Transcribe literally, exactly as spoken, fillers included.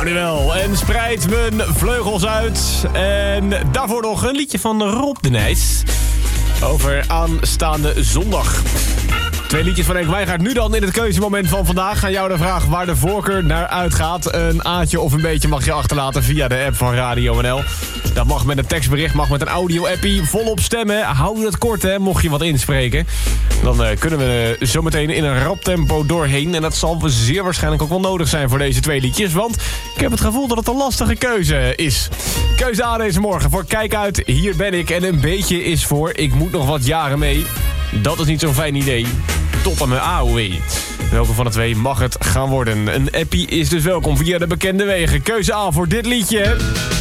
Nou nu wel. En spreid mijn vleugels uit. En daarvoor nog een liedje van Rob de Nijs. Over aanstaande zondag. Twee liedjes van Henk Wijngaard. Nu dan in het keuzemoment van vandaag. Aan jou de vraag waar de voorkeur naar uitgaat. Een aatje of een beetje mag je achterlaten via de app van Radio N L. Dat mag met een tekstbericht, mag met een audio-appie. Volop stemmen. Hou het kort, hè, mocht je wat inspreken. Dan uh, kunnen we uh, zometeen in een rap tempo doorheen. En dat zal zeer waarschijnlijk ook wel nodig zijn voor deze twee liedjes. Want ik heb het gevoel dat het een lastige keuze is. Keuze A deze morgen voor Kijk uit, hier ben ik. En een beetje is voor Ik moet nog wat jaren mee. Dat is niet zo'n fijn idee. Tot aan mijn A O W. Welke van de twee mag het gaan worden? Een appie is dus welkom via de bekende wegen. Keuze A voor dit liedje.